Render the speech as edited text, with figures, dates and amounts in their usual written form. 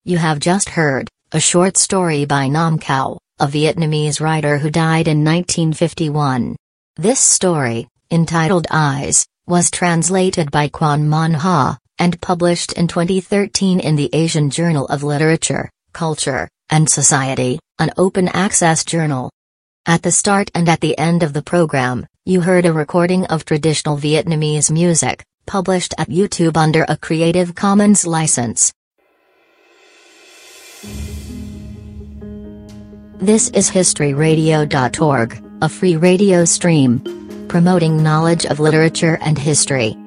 You have just heard a short story by Nam Cao, a Vietnamese writer who died in 1951. This story, entitled Eyes, was translated by Quan Mon Ha, and published in 2013 in the Asian Journal of Literature, Culture, and Society, an open-access journal. At the start and at the end of the program, you heard a recording of traditional Vietnamese music, published at YouTube under a Creative Commons license. This is historyradio.org, a free radio stream promoting knowledge of literature and history.